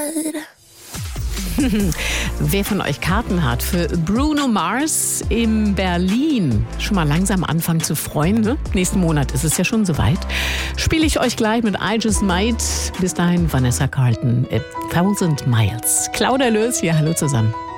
Wer von euch Karten hat für Bruno Mars in Berlin, schon mal langsam anfangen zu freuen. Ne? Nächsten Monat ist es ja schon soweit. Spiele ich euch gleich mit I Just Might. Bis dahin Vanessa Carlton, 1000 Miles. Claudia Lös hier, hallo zusammen.